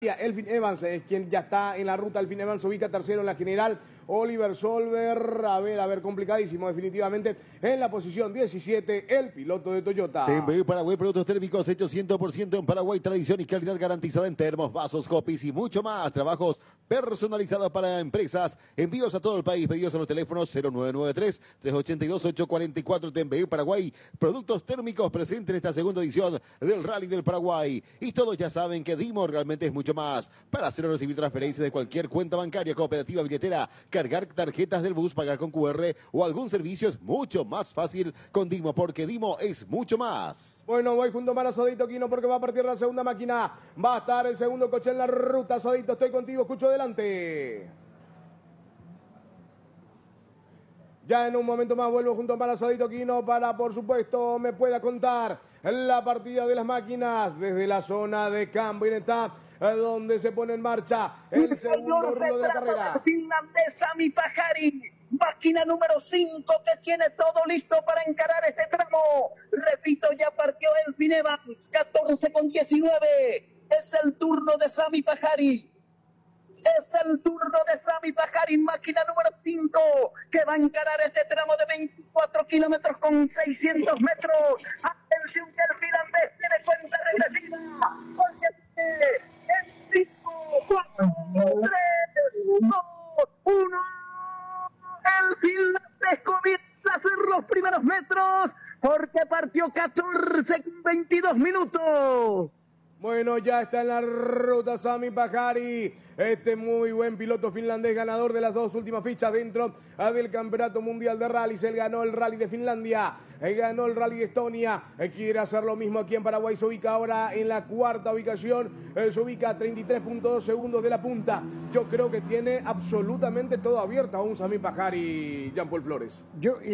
Elfyn Evans es quien ya está en la ruta. Elfyn Evans se ubica tercero en la general. Oliver Solver, a ver, complicadísimo definitivamente. En la posición 17, el piloto de Toyota. TMB Paraguay, productos térmicos hechos 100% en Paraguay, tradición y calidad garantizada en termos, vasos, copies y mucho más. Trabajos personalizados para empresas. Envíos a todo el país. Pedidos a los teléfonos 0993-382-844. TMB Paraguay, productos térmicos presentes en esta segunda edición del Rally del Paraguay. Y todos ya saben que Dimo realmente es mucho más. Para hacer o recibir transferencias de cualquier cuenta bancaria, cooperativa, billetera, cargar tarjetas del bus, pagar con QR o algún servicio es mucho más fácil con Dimo, porque Dimo es mucho más. Bueno, voy junto a Sadito Quino porque va a partir la segunda máquina. Va a estar el segundo coche en la ruta. Sadito, estoy contigo, escucho adelante. Ya en un momento más vuelvo junto a Sadito Quino para, por supuesto, me pueda contar la partida de las máquinas desde la zona de Camioneta, donde se pone en marcha el segundo rulo de la carrera. Finlandés Sami Pajari, máquina número 5 que tiene todo listo para encarar este tramo. Repito, ya partió Elfyn Evans, 14:19. Es el turno de Sami Pajari. Es el turno de Sami Pajari, máquina número 5, que va a encarar este tramo de 24 kilómetros con 600 metros. Atención que el finlandés tiene cuenta regresiva. Porque en 5, 4, 3, 2, 1. El finlandés comienza a hacer los primeros metros porque partió 14:22 minutos. Bueno, ya está en la ruta Sami Pajari, este muy buen piloto finlandés, ganador de las dos últimas fichas dentro del Campeonato Mundial de Rallys. Él ganó el Rally de Finlandia, ganó el Rally de Estonia, quiere hacer lo mismo aquí en Paraguay. Se ubica ahora en la cuarta ubicación, se ubica a 33.2 segundos de la punta. Yo creo que tiene absolutamente todo abierto a un Sami Pajari, Jean-Paul Flores.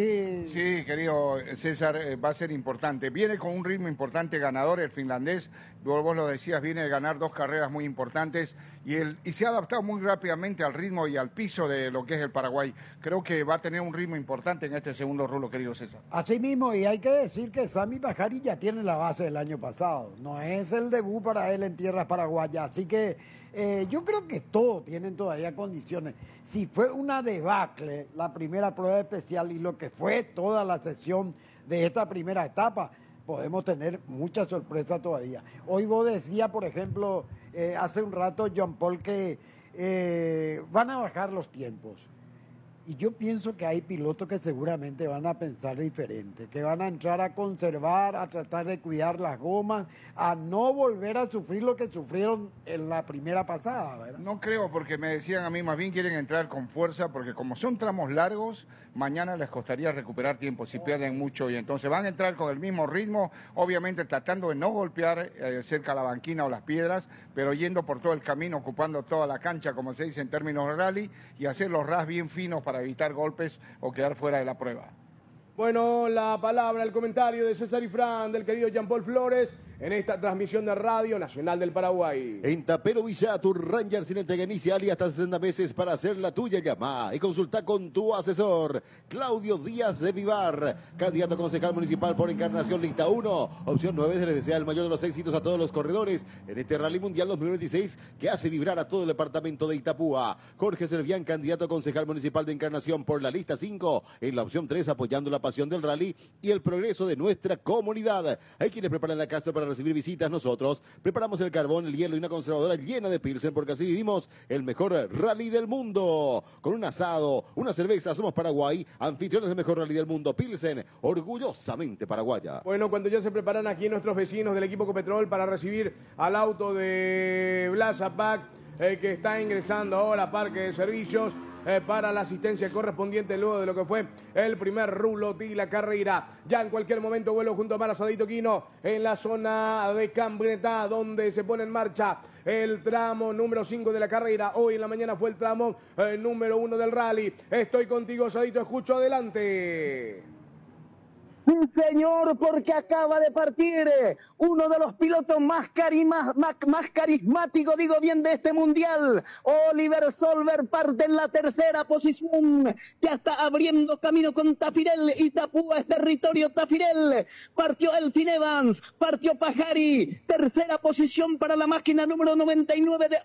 Sí, querido César, va a ser importante. Viene con un ritmo importante ganador el finlandés. Vos lo decías, viene de ganar dos carreras muy importantes y se ha adaptado muy rápidamente al ritmo y al piso de lo que es el Paraguay. Creo que va a tener un ritmo importante en este segundo rulo, querido César. Así mismo, y hay que decir que Sami Pajari ya tiene la base del año pasado. No es el debut para él en tierras paraguayas, así que yo creo que todos tienen todavía condiciones. Si fue una debacle la primera prueba especial y lo que fue toda la sesión de esta primera etapa, podemos tener mucha sorpresa todavía. Hoy vos decías, por ejemplo, hace un rato, John Paul, que van a bajar los tiempos. Y yo pienso que hay pilotos que seguramente van a pensar diferente, que van a entrar a conservar, a tratar de cuidar las gomas, a no volver a sufrir lo que sufrieron en la primera pasada, ¿verdad? No creo, porque me decían a mí, más bien quieren entrar con fuerza, porque como son tramos largos, mañana les costaría recuperar tiempo si pierden mucho, y entonces van a entrar con el mismo ritmo, obviamente tratando de no golpear cerca a la banquina o las piedras, pero yendo por todo el camino, ocupando toda la cancha, como se dice en términos de rally, y hacer los ras bien finos para evitar golpes o quedar fuera de la prueba. Bueno, la palabra, el comentario de César Ifrán, del querido Jean-Paul Flores, en esta transmisión de Radio Nacional del Paraguay. En Tapero Villa, tu Ranger sin entrega inicial y hasta 60 meses para hacer la tuya. Llama y consulta con tu asesor, Claudio Díaz de Vivar, candidato a concejal municipal por Encarnación, lista 1. Opción 9, se les desea el mayor de los éxitos a todos los corredores en este Rally Mundial 2026 que hace vibrar a todo el departamento de Itapúa. Jorge Servián, candidato a concejal municipal de Encarnación por la lista 5. En la opción 3, apoyando la pasión del rally y el progreso de nuestra comunidad. Hay quienes preparan la casa para recibir visitas. Nosotros preparamos el carbón, el hielo y una conservadora llena de Pilsen, porque así vivimos el mejor rally del mundo. Con un asado, una cerveza, somos Paraguay, anfitriones del mejor rally del mundo. Pilsen, orgullosamente paraguaya. Bueno, cuando ya se preparan aquí nuestros vecinos del equipo Copetrol para recibir al auto de Blas Apac, que está ingresando ahora a Parque de Servicios, para la asistencia correspondiente luego de lo que fue el primer rulo de la carrera. Ya en cualquier momento vuelo junto a Sadito Quino en la zona de Camioneta, donde se pone en marcha el tramo número 5 de la carrera. Hoy en la mañana fue el tramo número 1 del rally. Estoy contigo, Sadito, escucho, adelante. Señor, porque acaba de partir uno de los pilotos más carismáticos, digo bien, de este mundial. Oliver Solver parte en la tercera posición, ya está abriendo camino con Tafirel. Itapúa es territorio Tafirel. Partió Elfyn Evans, partió Pajari, tercera posición para la máquina número 99 de